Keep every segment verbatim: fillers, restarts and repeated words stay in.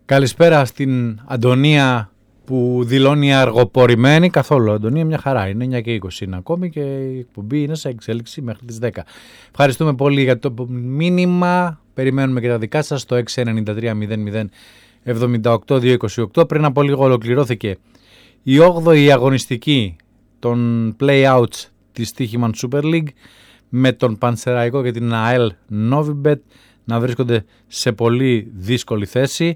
Καλησπέρα στην Αντωνία που δηλώνει αργοπορημένη. Καθόλου, Αντωνία, μια χαρά είναι. εννιά και είκοσι είναι ακόμη και η εκπομπή είναι σε εξέλιξη μέχρι τις δέκα. Ευχαριστούμε πολύ για το μήνυμα. Περιμένουμε και τα δικά σας στο έξι εννιά τρία μηδέν μηδέν εβδομήντα οκτώ διακόσια είκοσι οκτώ. Πριν από λίγο ολοκληρώθηκε η όγδοη αγωνιστική των play-outs της Stoichman Super League με τον Πανσεραϊκό και την ΑΕΛ Novibet να βρίσκονται σε πολύ δύσκολη θέση.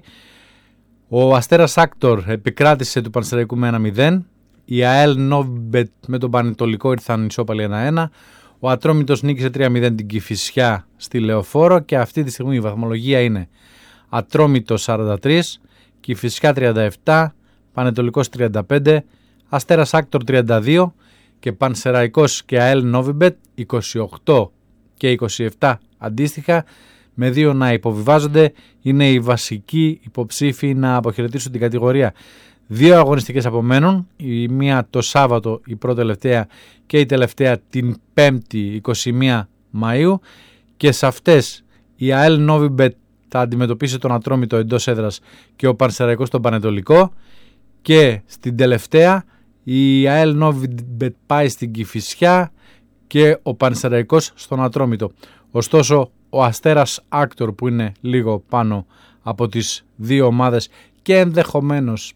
Ο Αστέρας Άκτορ επικράτησε του Πανσεραϊκού με ένα μηδέν. Η ΑΕΛ Novibet με τον Πανετολικό ήρθαν ισόπαλοι ένα ένα. Ο Ατρόμητος νίκησε τρία μηδέν την Κηφισιά στη Λεωφόρο και αυτή τη στιγμή η βαθμολογία είναι Ατρόμητος σαράντα τρία, Κηφισιά τριάντα επτά, Πανετολικός τριάντα πέντε, Αστέρας Άκτορ τριάντα δύο και Πανσεραϊκός και ΑΕΛ Novibet είκοσι οκτώ και είκοσι επτά αντίστοιχα, με δύο να υποβιβάζονται. Είναι οι βασικοί υποψήφοι να αποχαιρετήσουν την κατηγορία. Δύο αγωνιστικές απομένουν, η μία το Σάββατο, η πρώτη τελευταία, και η τελευταία την Πέμπτη είκοσι μία Μαΐου, και σε αυτές η ΑΕΛ Novibet θα αντιμετωπίσει τον Ατρόμητο εντός έδρας και ο Πανσεραϊκός τον Πανετολικό, και στην τελευταία η ΑΕΛ Novibet πάει στην Κηφισιά και ο Πανσεραϊκός στον Ατρόμητο. Ωστόσο ο Αστέρας Άκτορ, που είναι λίγο πάνω από τις δύο ομάδες και ενδεχομένως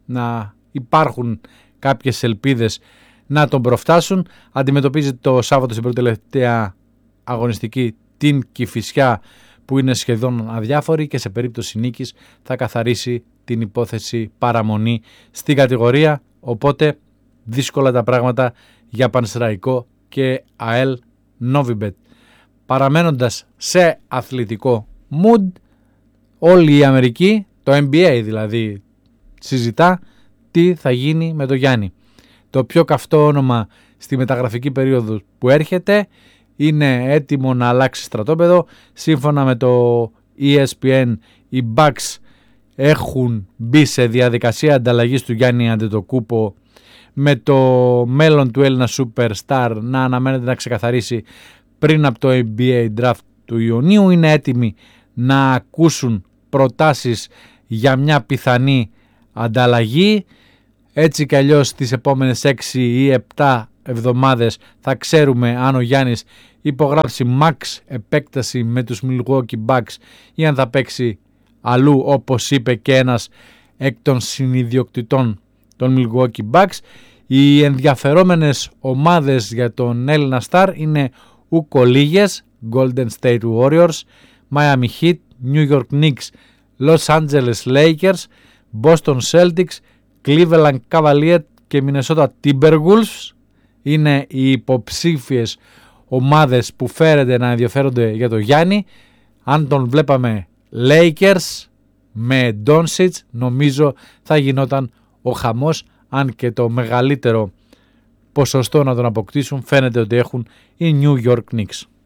να υπάρχουν κάποιες ελπίδες να τον προφτάσουν, αντιμετωπίζει το Σάββατο στην πρώτη τελευταία αγωνιστική την Κηφισιά, που είναι σχεδόν αδιάφορη και σε περίπτωση νίκης θα καθαρίσει την υπόθεση παραμονή στην κατηγορία. Οπότε δύσκολα τα πράγματα για Πανσεραϊκό και ΑΕΛ Novibet. Παραμένοντας σε αθλητικό mood, όλη η Αμερική, το N B A δηλαδή, συζητά τι θα γίνει με το Γιάννη. Το πιο καυτό όνομα στη μεταγραφική περίοδο που έρχεται είναι έτοιμο να αλλάξει στρατόπεδο. Σύμφωνα με το E S P N, οι Bucks έχουν μπει σε διαδικασία ανταλλαγής του Γιάννη Αντετοκούπο, με το μέλλον του Έλληνα Superstar να αναμένεται να ξεκαθαρίσει πριν από το N B A Draft του Ιουνίου. Είναι έτοιμοι να ακούσουν προτάσεις για μια πιθανή ανταλλαγή. Έτσι κι αλλιώς τις επόμενες έξι ή επτά εβδομάδες θα ξέρουμε αν ο Γιάννης υπογράψει max επέκταση με τους Milwaukee Bucks ή αν θα παίξει αλλού, όπως είπε και ένας εκ των συνιδιοκτητών των Milwaukee Bucks. Οι ενδιαφερόμενες ομάδες για τον Έλληνα Star είναι ούκο λίγες: Golden State Warriors, Miami Heat, New York Knicks, Los Angeles Lakers, Boston Celtics, Cleveland Cavaliers και Minnesota Timberwolves. Είναι οι υποψήφιες ομάδες που φέρεται να ενδιαφέρονται για το Γιάννη. Αν τον βλέπαμε Lakers με Doncic, νομίζω θα γινόταν ο χαμός, αν και το μεγαλύτερο ποσοστό να τον αποκτήσουν φαίνεται ότι έχουν οι New York Knicks.